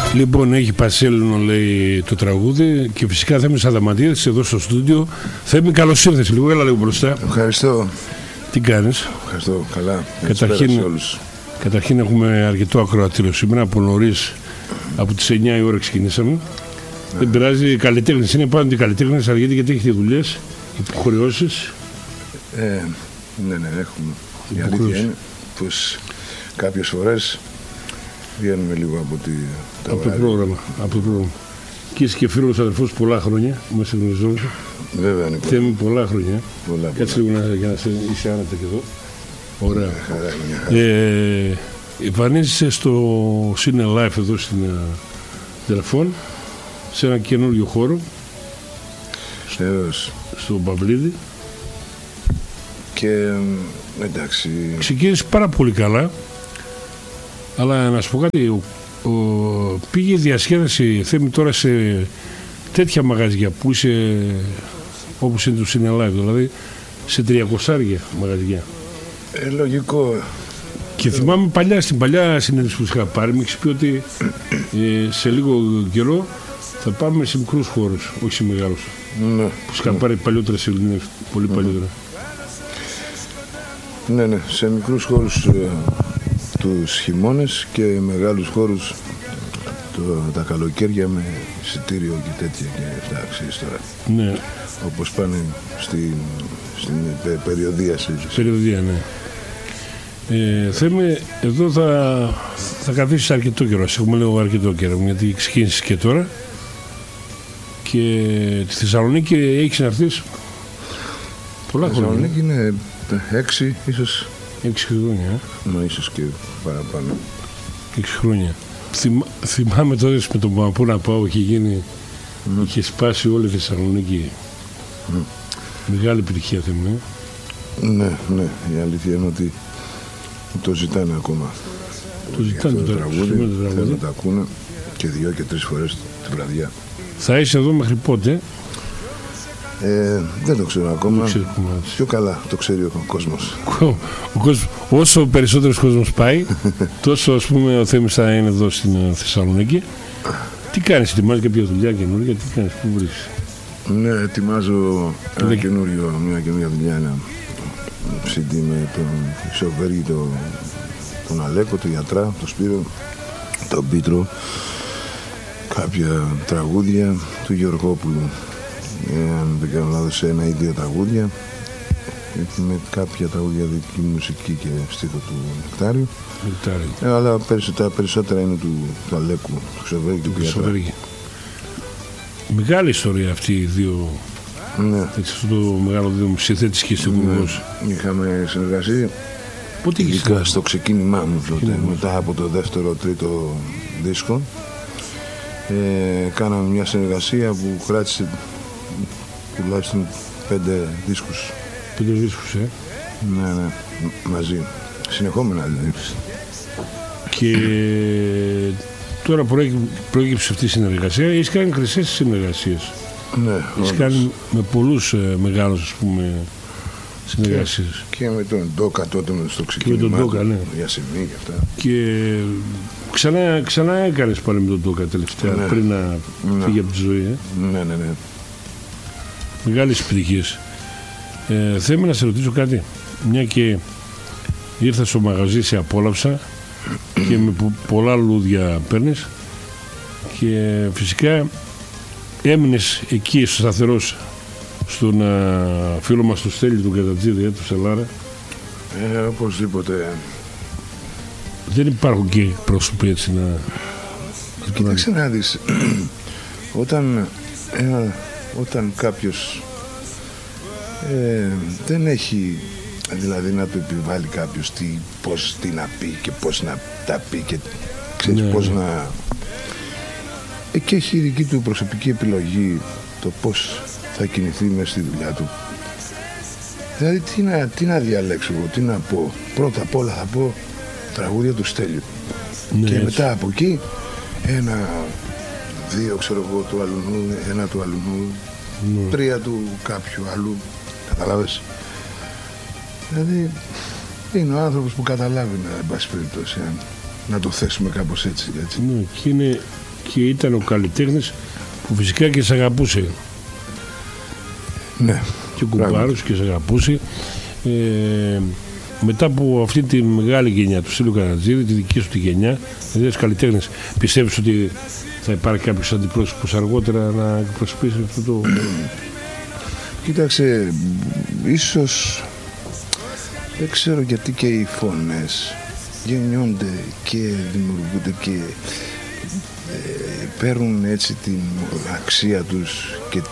Λοιπόν, έχει Πασέλινο, λέει, το τραγούδι και φυσικά Θέμης Αδαμαντίδης εδώ στο στούντιο. Θέμη, καλώς ήρθες λίγο, έλα λίγο μπροστά. Ευχαριστώ. Τι κάνεις? Ευχαριστώ, καλά. Καταρχήν έχουμε αρκετό ακροατήριο σήμερα, από νωρίς, από τις 9 η ώρα ξεκινήσαμε. Δεν πειράζει, καλλιτέχνες είναι, πάνω ότι καλλιτέχνες αργείται γιατί έχετε δουλειές, υποχρεώσεις. Ναι, έχουμε. Η αλήθεια είναι πως κάποιες φορές βγαίνουμε λίγο από το πρόγραμμα. Και είσαι και φίλος αδερφός πολλά χρόνια, μας γνωριζόμαστε. Βέβαια, είναι Θέμη, πολλά χρόνια. Κάτσε λίγο για να είσαι άνετα και εδώ. Ωραία. Εμφανίζεσαι στο Cine Life εδώ στην Τελεφών, σε ένα καινούριο χώρο, στο Παυλίδη. Και εντάξει. Ξεκίνησε πάρα πολύ καλά, αλλά να σου πω κάτι, πήγε η διασκέδαση, Θέμη, τώρα σε τέτοια μαγαζιά που είσαι, όπως είναι το Cine Life, δηλαδή σε 300 μαγαζιά. Λογικό. Και θυμάμαι στην παλιά συνέντευξη που είχα πάρει, μου έχεις πει ότι σε λίγο καιρό θα πάμε σε μικρούς χώρους, όχι σε μεγάλους. Ναι. Που είχαν πάρει παλιότερες Ελληνίες, πολύ παλιότερα. Ναι, σε μικρούς χώρους τους χειμώνες και μεγάλους χώρους τα καλοκαίρια με εισιτήριο και τέτοια και αυτά, ξέρεις τώρα. Ναι. Όπως πάνε στην περιοδίαση. Περιοδία, ναι. Θέμε, εδώ θα καθίσεις αρκετό καιρό, έχουμε λίγο αρκετό καιρό, γιατί ξεκίνησες και τώρα και τη Θεσσαλονίκη έχεις να έρθεις πολλά χρόνια. Η Θεσσαλονίκη είναι 6 ίσως. 6 χρόνια. Μα ίσως και παραπάνω. 6 χρόνια. Θυμάμαι τότε με τον Πού να πάω, είχε σπάσει όλη η Θεσσαλονίκη. Μεγάλη επιτυχία, Θέμε. Ναι, η αλήθεια είναι ότι το ζητάνε ακόμα. Το ζητάνε το τραγούδι. Θέλουν να τα ακούνε και 2 και 3 φορές την βραδιά. Θα είσαι εδώ μέχρι πότε? Δεν το ξέρω ακόμα. Πιο καλά το ξέρει ο κόσμος. Όσο περισσότερος κόσμος πάει, τόσο, ας πούμε, ο Θέμης θα είναι εδώ στην Θεσσαλονίκη. Τι κάνεις, ετοιμάζεις κάποια δουλειά καινούργια, τι κάνεις, πού βρίσκεις? Ναι, ετοιμάζω μια καινούργια δουλειά, ένα CD με τον Ισοβέργη, τον Αλέκο, τον Γιατρά, τον Σπύρο, τον Πίτρο, κάποια τραγούδια του Γεωργόπουλου, αν δεν κάνω λάθος, σε 1 ή 2 τραγούδια, με κάποια τραγούδια δική μουσική και στίχο του Νεκτάριου. Αλλά τα περισσότερα είναι του Αλέκου, του Ισοβέργη και του Γιατρά. Μεγάλη ιστορία αυτή οι δύο. Ναι. Έτσι, αυτό το μεγάλο δίδυμο συνθέτης και στιγμός. Είχαμε συνεργασία. Πότε ειδικά στο ξεκίνημά μου τότε, μετά από το δεύτερο, τρίτο δίσκο. Κάναμε μια συνεργασία που κράτησε τουλάχιστον 5 δίσκους. 5 δίσκους, Ναι, μαζί. Συνεχόμενα δηλαδή. Και τώρα προέκυψε αυτή η συνεργασία. Έχεις κάνει χρυσές συνεργασίες. Ναι, έχεις κάνει με πολλούς μεγάλους, ας πούμε, συνεργασίες. Και με τον Ντόκα τότε, στο ξεκίνημα. Και με τον Ντόκα, ναι. Για σημεία και αυτά. Και ξανά έκανες πάλι με τον Ντόκα τελευταία, πριν να φύγει από τη ζωή. Ναι. Μεγάλες επιτυχίες. Θέλω να σε ρωτήσω κάτι. Μια και ήρθα στο μαγαζί, σε απόλαυσα και με πολλά λούδια παίρνεις και φυσικά έμεινες εκεί σταθερός στον φίλο μας του Στέλιο, του Κατατζίδη, του Σελάρα. Οπωσδήποτε. Δεν υπάρχουν και πρόσωποι έτσι να... Κοίταξε να δεις. Όταν κάποιος δεν έχει, δηλαδή, να του επιβάλλει κάποιος τι να πει και πώς να τα πει και ξέρεις, πώς να... και έχει η δική του προσωπική επιλογή το πώς θα κινηθεί μέσα στη δουλειά του. Δηλαδή τι να διαλέξω εγώ, τι να πω. Πρώτα απ' όλα θα πω τραγούδια του Στέλιου. Και μετά από εκεί 1-2 ξέρω εγώ του αλουνού, 1 του αλουνού, 3 του κάποιου αλλού. Καταλάβες? Δηλαδή είναι ο άνθρωπος που καταλάβει, εν πάση περιπτώσει, να το θέσουμε κάπως έτσι. Ναι, και είναι και ήταν ο καλλιτέχνης που φυσικά και σε αγαπούσε. Ναι. Και κουμπάρος και σε αγαπούσε. Μετά από αυτή τη μεγάλη γενιά του Στέλιου Κανατζίδη, τη δική σου τη γενιά, δηλαδή ως καλλιτέχνης, πιστεύεις ότι θα υπάρχει κάποιος αντιπρόσωπος αργότερα να εκπροσωπήσει αυτό το... Κοίταξε, ίσως δεν ξέρω γιατί και οι φωνές γεννιόνται και δημιουργούνται και παίρνουν έτσι την αξία τους και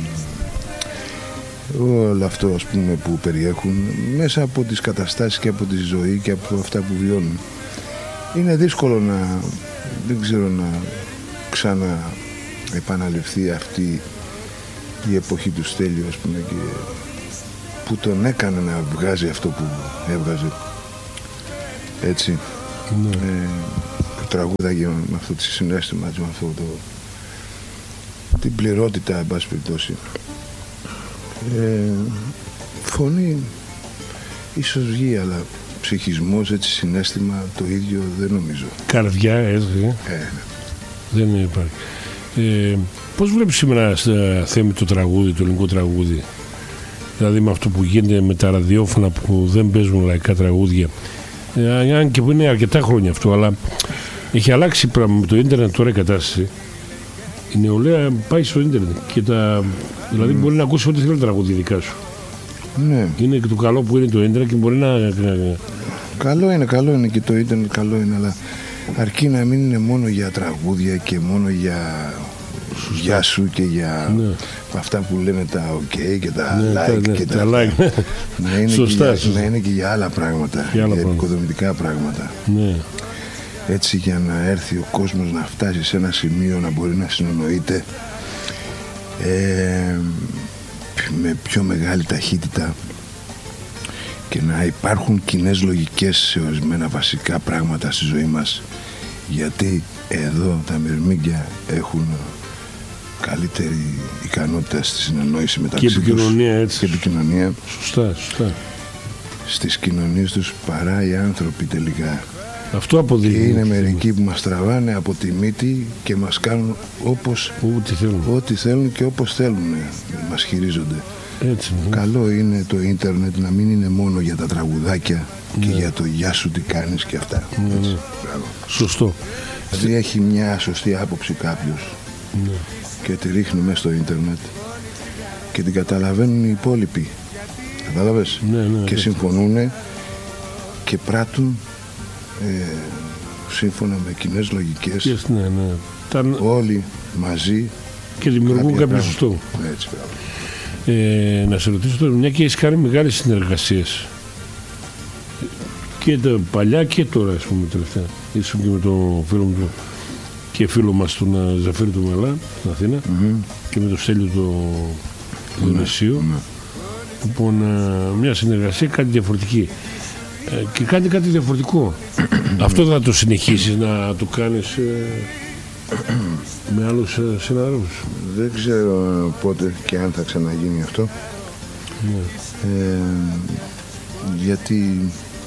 όλο αυτό, ας πούμε, που περιέχουν μέσα από τις καταστάσεις και από τη ζωή και από αυτά που βιώνουν. Είναι δύσκολο δεν ξέρω, να ξαναεπαναληφθεί αυτή η εποχή του Στέλιου, ας πούμε, και που τον έκανε να βγάζει αυτό που έβγαζε, έτσι. Ναι. Που τραγούδαγε με αυτό το συναίσθημα, με αυτό την πληρότητα, εν πάση περιπτώσει. Φωνή ίσως βγει, αλλά ψυχισμός, έτσι, συναίσθημα το ίδιο δεν νομίζω. Καρδιά, έτσι. Δεν υπάρχει. Πώς βλέπεις σήμερα στα θέμα το τραγούδι, το ελληνικό τραγούδι, δηλαδή με αυτό που γίνεται με τα ραδιόφωνα που δεν παίζουν λαϊκά τραγούδια, αν και που είναι αρκετά χρόνια αυτό, αλλά έχει αλλάξει πράγμα με το ίντερνετ τώρα η κατάσταση. Η νεολαία πάει στο ίντερνετ και δηλαδή μπορεί να ακούσει ό,τι θέλει τραγούδι δικά σου. Ναι. Είναι και το καλό που είναι το ίντερνετ και μπορεί να... Καλό είναι και το ίντερνετ, καλό είναι, αλλά αρκεί να μην είναι μόνο για τραγούδια και μόνο για γεια σου και για αυτά που λένε τα ok και τα like και τα like. Να είναι και για άλλα πράγματα, για οικοδομητικά πράγματα. Ναι. Έτσι, για να έρθει ο κόσμος να φτάσει σε ένα σημείο να μπορεί να συνεννοείται με πιο μεγάλη ταχύτητα και να υπάρχουν κοινές λογικές σε ορισμένα βασικά πράγματα στη ζωή μας, γιατί εδώ τα μυρμήγκια έχουν καλύτερη ικανότητα στη συνεννόηση μεταξύ τους και επικοινωνία, έτσι. Και επικοινωνία. Σωστά. Στις κοινωνίες τους παρά οι άνθρωποι τελικά. Αυτό αποδεικνύει. Και είναι μερικοί που μας τραβάνε από τη μύτη και μας κάνουν ό,τι θέλουν και όπως θέλουν, μας χειρίζονται. Έτσι, Καλό είναι το ίντερνετ να μην είναι μόνο για τα τραγουδάκια και για το γεια σου τι κάνεις και αυτά. Σωστό. Δηλαδή έχει μια σωστή άποψη κάποιος και τη ρίχνει μέσα στο ίντερνετ και την καταλαβαίνουν οι υπόλοιποι. Κατάλαβες? Και συμφωνούν και πράττουν σύμφωνα με κοινές λογικές, όλοι μαζί και δημιουργούν κάποιο σωστό. Έτσι, να σε ρωτήσω τώρα, μια και έχεις κάνει μεγάλες συνεργασίες και τα παλιά και τώρα, ας πούμε, τελευταία. Ήσουν και με τον φίλο μου και φίλο μας τον Ζαφίρη του Μελά στην Αθήνα και με τον Στέλιο του Διονυσίου. Λοιπόν, μια συνεργασία, κάτι διαφορετική. Και κάνει κάτι διαφορετικό. Αυτό θα το συνεχίσεις να το κάνεις με άλλους συναδέλφους? Δεν ξέρω πότε και αν θα ξαναγίνει αυτό. Γιατί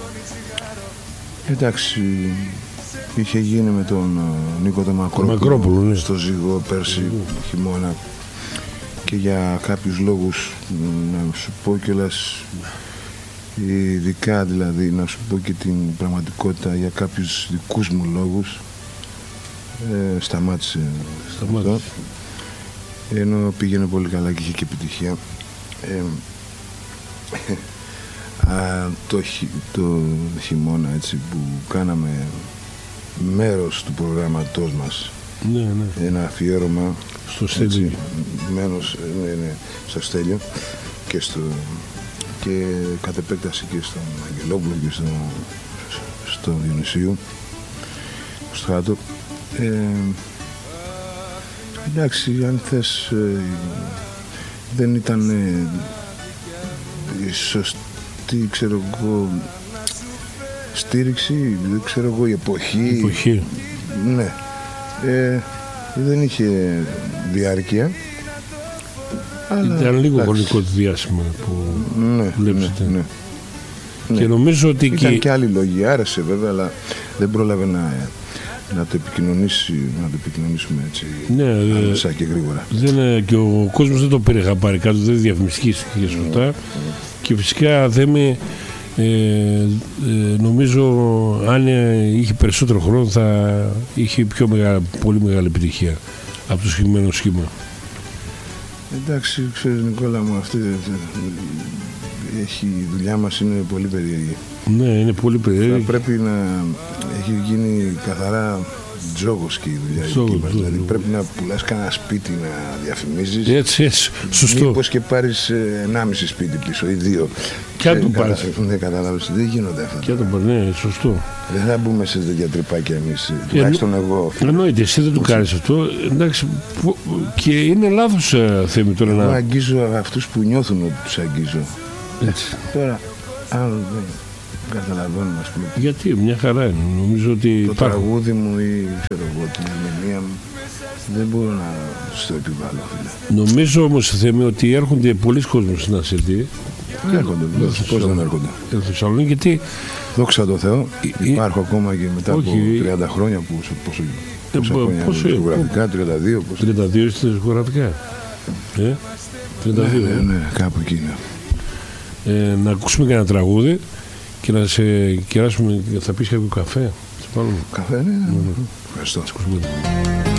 εντάξει, είχε γίνει με τον Νίκο τον Μακρόπουλο στο Ζυγό πέρσι χειμώνα και για κάποιους λόγους, να σου πω κιόλας, ειδικά δηλαδή, να σου πω και την πραγματικότητα, για κάποιους δικούς μου λόγους σταμάτησε. Αυτό, ενώ πήγαινε πολύ καλά και είχε και επιτυχία. Το χειμώνα, έτσι, που κάναμε μέρος του προγραμματός μας, ένα αφιέρωμα στο Στέλιο, στο Στέλιο και κατ' επέκταση και στον Αγγελόπουλο και στον Διονυσίου, στο Στράτο. Εντάξει, αν θες, δεν ήταν η σωστή, ξέρω εγώ, στήριξη, δεν ξέρω εγώ, η εποχή. Ναι. Δεν είχε διάρκεια. Ήταν λίγο χρονικό διάστημα που δουλέψετε. Ναι. Και νομίζω ότι ήταν και άλλοι λόγοι, άρεσε βέβαια, αλλά δεν πρόλαβε να το επικοινωνήσουμε έτσι άμεσα και γρήγορα. Και ο κόσμος δεν το πήρε χαμπάρι κάτω, δεν διαφημιστήκε σωστά. Και φυσικά νομίζω αν είχε περισσότερο χρόνο θα είχε πολύ μεγάλη επιτυχία από το συγκεκριμένο σχήμα. Εντάξει, ξέρεις Νικόλα μου, η δουλειά μας είναι πολύ περίεργη. Ναι, είναι πολύ περίεργη. Θα πρέπει να έχει γίνει καθαρά τζόγος και η δουλειά εκεί. Δηλαδή πρέπει να πουλάς κανένα σπίτι να διαφημίζεις. Έτσι, σωστό. Μήπως και πάρεις 1,5 σπίτι πίσω ή 2. Και αν το πάρεις. Δεν καταλάβεις, δεν γίνονται αυτά. Και αν το πάρεις, ναι, σωστό. Δεν θα μπούμε σε τέτοια τρυπάκια εμείς, τουλάχιστον εγώ. Εννοείται, εσύ δεν το κάνεις αυτό. Εντάξει, και είναι λάθος Θέμη τώρα να... Εγώ αγγίζω αυτούς που νιώθουν ότι τους αγγίζω. Έτσι. Τώρα, άλλο δεν καταλαβαίνω, ας πούμε. Γιατί, μια χαρά είναι. Νομίζω ότι το τραγούδι μου ή ξέρω εγώ, την ερμηνεία μου δεν μπορώ να στο επιβάλλω. Νομίζω όμως Θέμη ότι έρχονται πολλοί κόσμος στην Ασερτή. Έρχονται, πώς δεν έρχονται. Στη Θεσσαλονίκη, γιατί... Δόξα τω Θεώ, υπάρχω ακόμα και μετά από 30 χρόνια που πόσα χρόνια δισκογραφικά, 32. 32 είστε δισκογραφικά. 32. Ναι, κάπου εκεί είναι. Να ακούσουμε και ένα τραγούδι και να σε κεράσουμε, θα πεις κάποιο καφέ. Καφέ, ναι. Ευχαριστώ.